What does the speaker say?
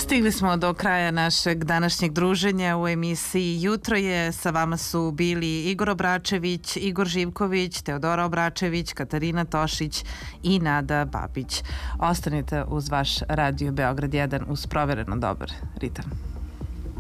Stigli smo do kraja našeg današnjeg druženja u emisiji Jutro je. Sa vama su bili Igor Obračević, Igor Živković, Teodora Obračević, Katarina Tošić i Nada Babić. Ostanite uz vaš Radio Beograd 1 uz provereno dobar ritam.